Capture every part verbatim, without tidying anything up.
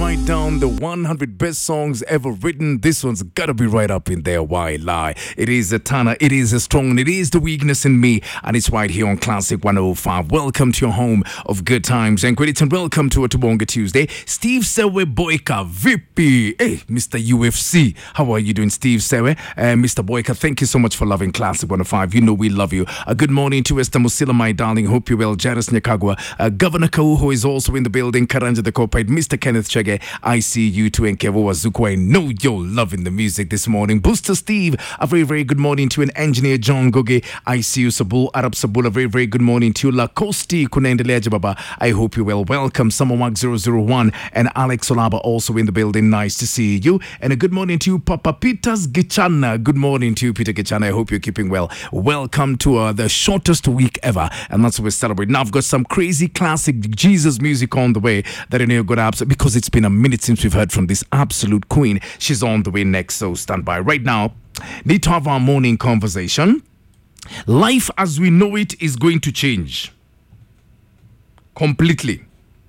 write down the one hundred best songs ever written, this one's gotta be right up in there. Why lie? It is a Tana, it is a strong, it is the weakness in me, and it's right here on Classic one oh five. Welcome to your home of good times and credits, and welcome to a Tubonga Tuesday. Steve Sewe Boyka, V P. Hey, Mister U F C. How are you doing, Steve Sewe? Uh, Mister Boyka, thank you so much for loving Classic one oh five. You know we love you. A good morning to Esther Musila, my darling. Hope you're well. Jairus Nyakagwa. Uh, Governor Kauho is also in the building. Karanja the Corporate. Mister Kenneth Chege. I see you too. And Kevo Wazuko. I know you're loving the music this morning. Booster Steve. A very, very good morning to an engineer, John Goge. I see you, Sabul. Arab Sabul. A very, very good morning to La Costi Kunendelea Jababa. I hope you're well. Welcome. Summermark zero zero one and Alex Olaba also in the building. Nice to see you. And a good morning to you, Papa Peters Gichana. Good morning to you, Peter Gichana. I hope you're keeping well. Welcome to uh, the shortest week ever. And that's what we're celebrating. Now, I've got some crazy classic Jesus music on the way that I know you're going to absolutely, because it's been a minute since we've heard from this absolute queen. She's on the way next, so stand by. Right now, need to have our morning conversation. Life as we know it is going to change completely,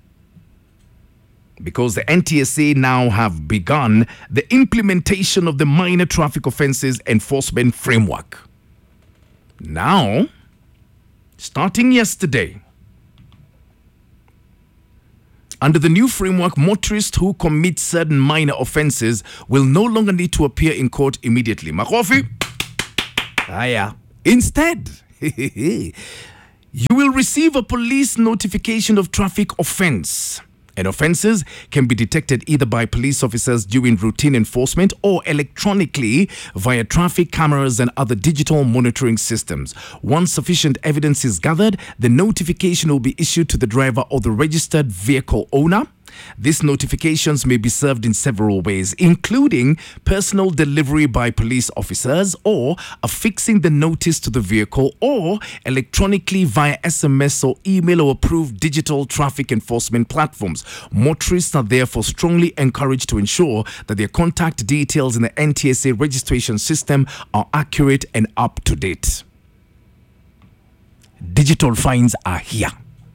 because the N T S A now have begun the implementation of the Minor Traffic Offences Enforcement Framework. Now, starting yesterday, under the new framework, motorists who commit certain minor offences will no longer need to appear in court immediately. Makofi? Aya. Instead, you will receive a police notification of traffic offence. And offences can be detected either by police officers during routine enforcement or electronically via traffic cameras and other digital monitoring systems. Once sufficient evidence is gathered, the notification will be issued to the driver or the registered vehicle owner. These notifications may be served in several ways, including personal delivery by police officers, or affixing the notice to the vehicle, or electronically via S M S or email or approved digital traffic enforcement platforms. Motorists are therefore strongly encouraged to ensure that their contact details in the N T S A registration system are accurate and up to date. Digital fines are here.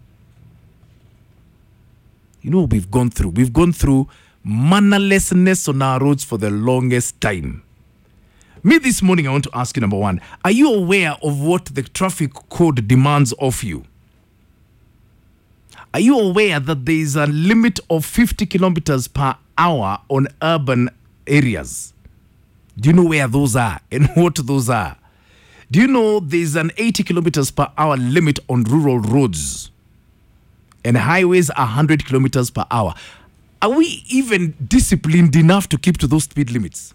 You know, we've gone through, we've gone through mannerlessness on our roads for the longest time. Me this morning, I want to ask you, number one, are you aware of what the traffic code demands of you? Are you aware that there is a limit of fifty kilometers per hour on urban areas? Do you know where those are and what those are? Do you know there is an eighty kilometers per hour limit on rural roads? And highways are one hundred kilometers per hour. Are we even disciplined enough to keep to those speed limits?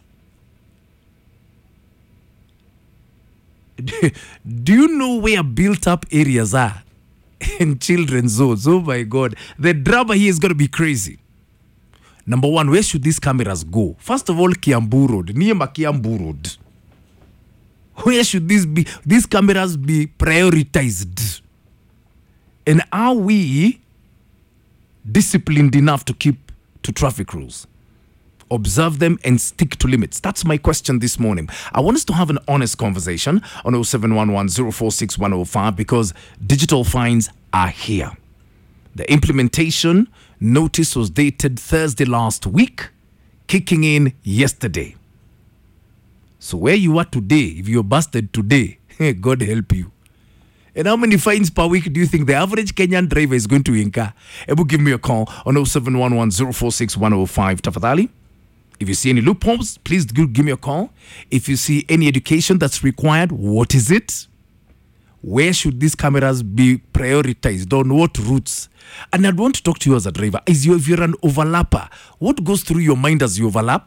Do you know where built up areas are? In children's zones. Oh my God. The drama here is going to be crazy. Number one, where should these cameras go? First of all, Kiambu Road. Near Kiambu Road. Where should these be? These cameras be prioritized? And are we disciplined enough to keep to traffic rules? Observe them and stick to limits. That's my question this morning. I want us to have an honest conversation on oh seven one one, oh four six, one oh five, because digital fines are here. The implementation notice was dated Thursday last week, kicking in yesterday. So where you are today, if you're busted today, God help you. And how many fines per week do you think the average Kenyan driver is going to incur? Ebu, give me a call on oh seven one one, oh four six, one oh five. Tafadhali. If you see any loopholes, please give me a call. If you see any education that's required, what is it? Where should these cameras be prioritized? On what routes? And I'd want to talk to you as a driver. Is you, if you're an overlapper, what goes through your mind as you overlap?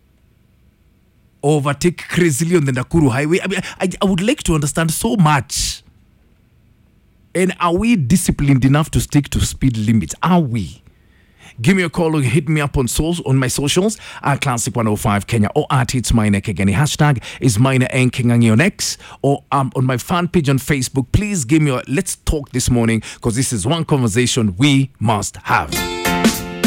Overtake crazily on the Nakuru Highway? I mean, I, I would like to understand so much. And are we disciplined enough to stick to speed limits? Are we? Give me a call or hit me up on so- on my socials at Classic one oh five Kenya, or at It's Minor Kegani. Hashtag is Minor and Kengangi on X, or um, on my fan page on Facebook. Please give me a let's talk this morning, because this is one conversation we must have.